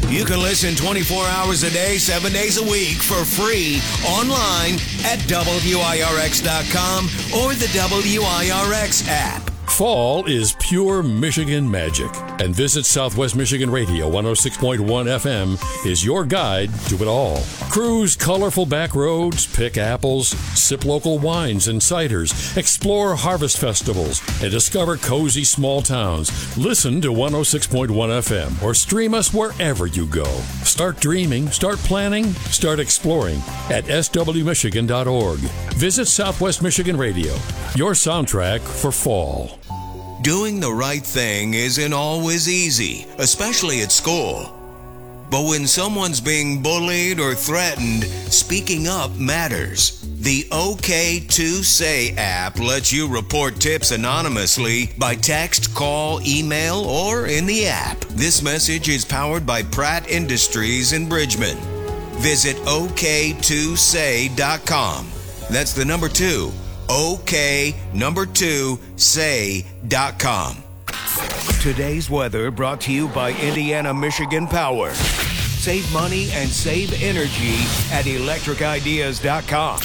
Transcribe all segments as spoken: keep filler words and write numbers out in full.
You can listen twenty-four hours a day, seven days a week for free online at W I R X dot com or the W I R X app. Fall is pure Michigan magic, and Visit Southwest Michigan Radio one oh six point one F M is your guide to it all. Cruise colorful back roads, pick apples, sip local wines and ciders, explore harvest festivals, and discover cozy small towns. Listen to one oh six point one F M or stream us wherever you go. Start dreaming, start planning, start exploring at S W Michigan dot org. Visit Southwest Michigan Radio, your soundtrack for fall. Doing the right thing isn't always easy, especially at school. But when someone's being bullied or threatened, speaking up matters. The OK two Say app lets you report tips anonymously by text, call, email, or in the app. This message is powered by Pratt Industries in Bridgman. Visit O K two say dot com. That's the number two. OK, number two, say dot com. Today's weather brought to you by Indiana Michigan Power. Save money and save energy at electric ideas dot com.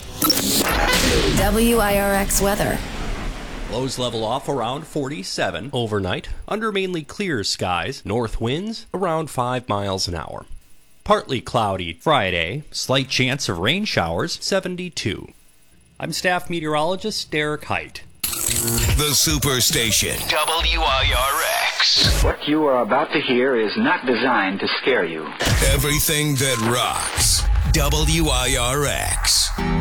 W I R X weather. Lows level off around forty-seven overnight, under mainly clear skies, north winds around five miles an hour. Partly cloudy Friday, slight chance of rain showers, seventy-two. I'm staff meteorologist Derek Height. The Superstation, W I R X. What you are about to hear is not designed to scare you. Everything that rocks, W I R X.